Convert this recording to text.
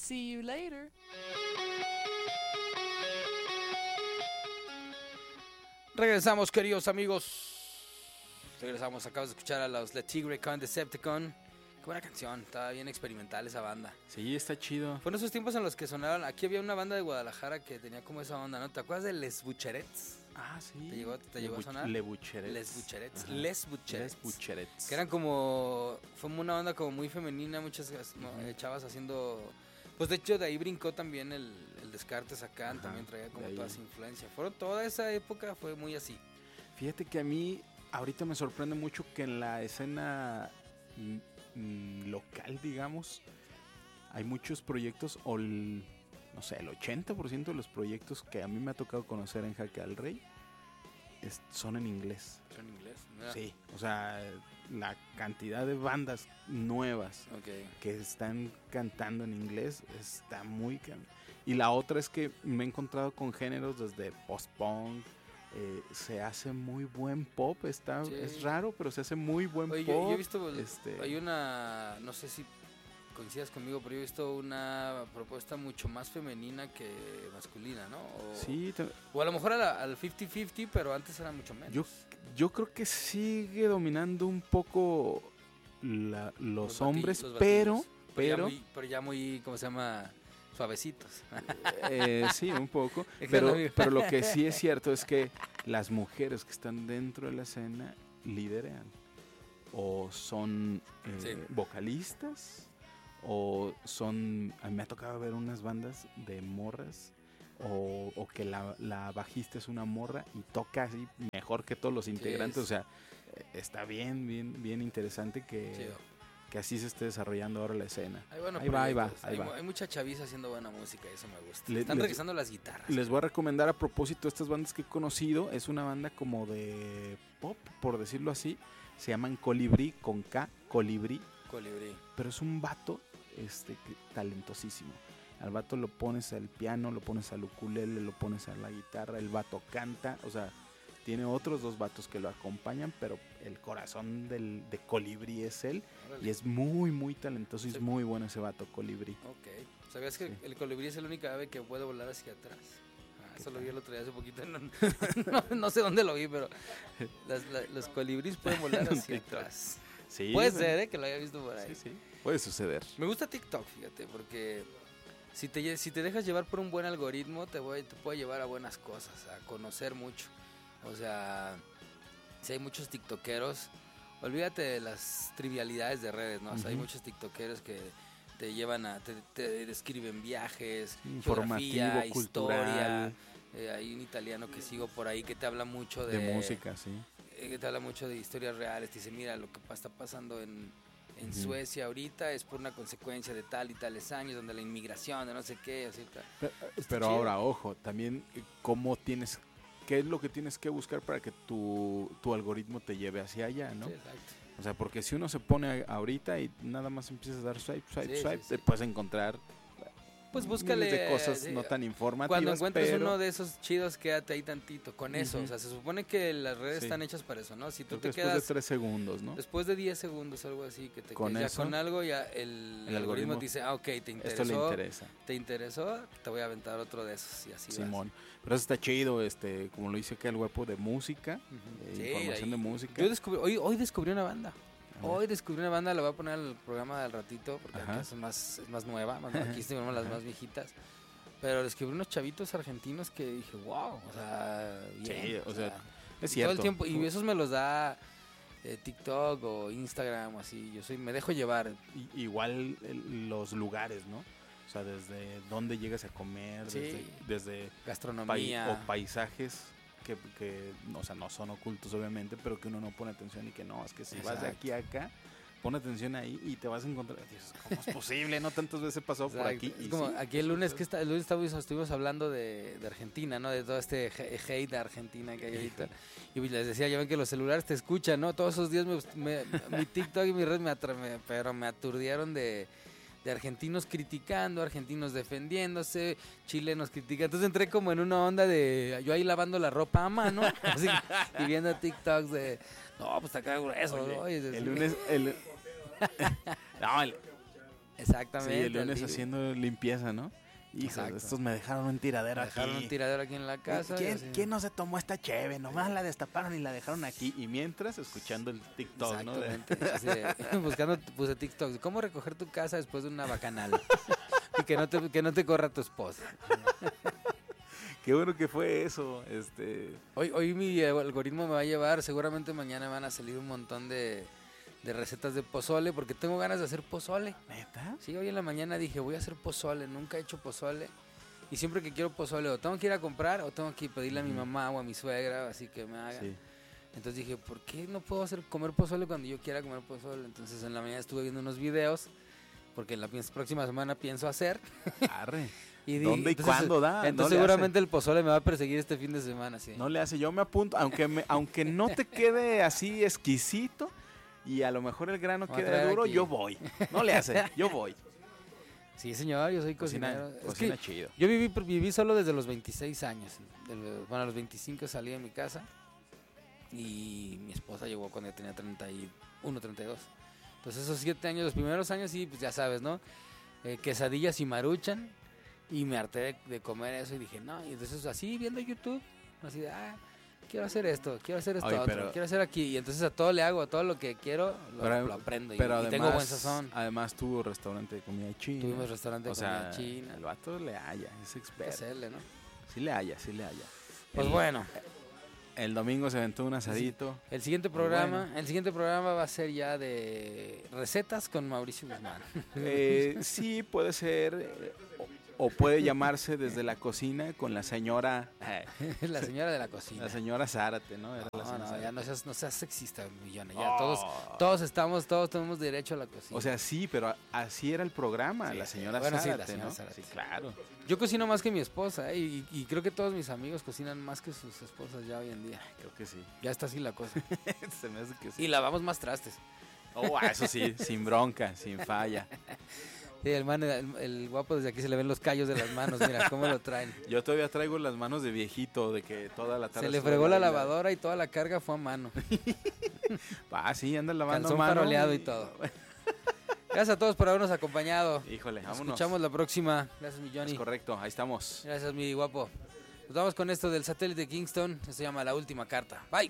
See you later. Regresamos, queridos amigos. Regresamos, acabas de escuchar a los Le Tigre con Decepticon. Qué buena canción, estaba bien experimental esa banda. Sí, está chido. Fueron esos tiempos en los que sonaban. Aquí había una banda de Guadalajara que tenía como esa onda, ¿no? ¿Te acuerdas de Les Bucherets? Ah, sí. ¿Te llegó a sonar? Les Bucherets. Les Bucherets. Les Bucherets. Que eran como... Fue una onda como muy femenina, muchas chavas haciendo... Pues de hecho de ahí brincó también el Descartes acá, también traía como toda esa influencia. Toda esa época fue muy así. Fíjate que a mí ahorita me sorprende mucho que en la escena local, digamos, hay muchos proyectos, no sé, el 80% de los proyectos que a mí me ha tocado conocer en Jaque al Rey son en inglés. ¿Son en inglés? Sí, o sea, la cantidad de bandas nuevas que están cantando en inglés está muy... Y la otra es que me he encontrado con géneros desde post-punk, se hace muy buen pop, es raro, pero se hace muy buen pop. Yo he visto, hay una, no sé si coincidas conmigo, pero yo he visto una propuesta mucho más femenina que masculina, ¿no? O a lo mejor al 50-50, pero antes era mucho menos. Yo creo que sigue dominando un poco los hombres, los pero ya muy, ¿cómo se llama? Suavecitos. Sí, un poco. Pero lo que sí es cierto es que las mujeres que están dentro de la escena lideran. O son vocalistas, o son... A mí me ha tocado ver unas bandas de morras, o que la bajista es una morra y toca así mejor que todos los integrantes. O sea, está bien interesante que así se esté desarrollando ahora la escena. Ahí va. Hay mucha chaviza haciendo buena música y eso me gusta. Están regresando las guitarras. Les voy a recomendar a propósito de estas bandas que he conocido. Es una banda como de pop, por decirlo así. Se llaman Colibrí, con K, Colibrí. Pero es un vato talentosísimo. Al vato lo pones al piano, lo pones al ukulele, lo pones a la guitarra. El vato canta, o sea... Tiene otros dos vatos que lo acompañan, pero el corazón de Colibrí es él. Órale. Y es muy talentoso y es muy bueno ese vato, Colibrí. Ok. ¿Sabías que el colibrí es la única ave que puede volar hacia atrás? Eso lo vi el otro día hace poquito. No sé dónde lo vi, pero los colibríes pueden volar hacia atrás. Sí, puede ser, que lo haya visto por ahí. Sí. Puede suceder. Me gusta TikTok, fíjate, porque si te dejas llevar por un buen algoritmo, te puede llevar a buenas cosas, a conocer mucho. O sea, si hay muchos tiktokeros, olvídate de las trivialidades de redes, ¿no? O sea, hay muchos tiktokeros que te llevan te describen viajes, informativo, historia. Hay un italiano que sigo por ahí que te habla mucho de música, sí. Que te habla mucho de historias reales. Te dice, mira, lo que está pasando en Suecia ahorita es por una consecuencia de tal y tales años, donde la inmigración, de no sé qué, así. Pero ahora, ojo, también ¿qué es lo que tienes que buscar para que tu algoritmo te lleve hacia allá, no? Sí, exacto. O sea, porque si uno se pone ahorita y nada más empiezas a dar swipe, te puedes encontrar pues búscale de cosas no tan informativas. Cuando encuentres uno de esos chidos, quédate ahí tantito con eso. O sea, se supone que las redes están hechas para eso, ¿no? Si tú te quedas después de 3 segundos, ¿no? Después de 10 segundos, algo así, que te con quedas eso, ya con algo, ya el algoritmo dice, ok, te interesó. Esto le interesa. Te interesó, te voy a aventar otro de esos y así Simón. Pero eso está chido, como lo dice acá el guapo de música, información de música. Yo hoy descubrí una banda. Hoy descubrí una banda, la voy a poner al programa del ratito, porque acá es más nueva, aquí tenemos las más viejitas. Pero descubrí unos chavitos argentinos que dije, wow, o sea, bien, sí, o sea, es cierto. Todo el tiempo, y esos me los da TikTok o Instagram o así, me dejo llevar. Igual los lugares, ¿no? O sea, desde dónde llegas a comer, desde gastronomía o paisajes que o sea, no son ocultos obviamente, pero que uno no pone atención y que no, es que si vas de aquí a acá, pon atención ahí y te vas a encontrar. Dios, ¿cómo es posible? No tantas veces he pasado por aquí. Es como aquí el lunes estuvimos hablando de Argentina, ¿no? De todo este hate de Argentina que hay ahorita. Y les decía, ya ven que los celulares te escuchan, ¿no? Todos esos días mi TikTok y mi red me aturdieron de argentinos criticando, argentinos defendiéndose, chilenos criticando. Entonces entré como en una onda de yo ahí lavando la ropa a mano, así, y viendo TikToks de no, pues está acá grueso. Oye, ¿no? El lunes Exactamente. Sí, el lunes haciendo limpieza, ¿no? Exacto. Estos me dejaron un tiradero aquí. Me dejaron un tiradero aquí en la casa. ¿Quién no se tomó esta cheve? Nomás la destaparon y la dejaron aquí. Y mientras, escuchando el TikTok, ¿no? Buscando, puse TikTok. ¿Cómo recoger tu casa después de una bacanal? Y que no te corra tu esposa. Qué bueno que fue eso. Hoy mi algoritmo me va a llevar. Seguramente mañana van a salir un montón de recetas de pozole, porque tengo ganas de hacer pozole. ¿Neta? Sí, hoy en la mañana dije, voy a hacer pozole, nunca he hecho pozole. Y siempre que quiero pozole, o tengo que ir a comprar, o tengo que pedirle a mi mamá o a mi suegra, así que me haga. Sí. Entonces dije, ¿por qué no puedo comer pozole cuando yo quiera comer pozole? Entonces en la mañana estuve viendo unos videos, porque la próxima semana pienso hacer. Arre. ¿Dónde y cuándo da? Entonces no seguramente el pozole me va a perseguir este fin de semana, sí. No le hace, yo me apunto, aunque no te quede así exquisito, y a lo mejor el grano queda duro, aquí. Yo voy. No le hace, yo voy. Sí, señor, yo soy cocinero. Cocina chido. Yo viví solo desde los 26 años. Bueno, a los 25 salí de mi casa y mi esposa llegó cuando yo tenía 31, 32. Entonces esos 7 años, los primeros años, sí, pues ya sabes, ¿no? Quesadillas y maruchan. Y me harté de comer eso y dije, no. Y entonces así, viendo YouTube, así de, quiero hacer esto otro, quiero hacer aquí. Y entonces a todo le hago, a todo lo que quiero, lo aprendo. Pero y además, tengo buen sazón. Además tuvo restaurante de comida china. Tuvimos restaurante de comida china. El vato le halla, es experto. Hacerle, ¿no? Sí le halla. Pues bueno. El domingo se aventó un asadito. El siguiente programa va a ser ya de recetas con Mauricio Guzmán. Sí, puede ser. O puede llamarse Desde la Cocina con la señora... La señora de la cocina. La señora Zárate, ¿no? Ya no seas sexista, Millones. Ya todos tenemos derecho a la cocina. O sea, sí, pero así era el programa, sí, la señora Zárate, sí, la señora, ¿no? Zárate. Sí, claro. Yo cocino más que mi esposa, y creo que todos mis amigos cocinan más que sus esposas ya hoy en día. Creo que sí. Ya está así la cosa. Se me hace que sí. Y lavamos más trastes. Eso sí, sin bronca, sin falla. Sí, el guapo desde aquí se le ven los callos de las manos, mira cómo lo traen. Yo todavía traigo las manos de viejito, de que toda la tarde... Se le fregó la lavadora y toda la carga fue a mano. Sí, anda lavando calzón mano. Faroleado y todo. Gracias a todos por habernos acompañado. Híjole, vámonos. Nos escuchamos la próxima. Gracias, mi Johnny. Es correcto, ahí estamos. Gracias, mi guapo. Nos vamos con esto del satélite Kingston. Se llama La Última Carta. Bye.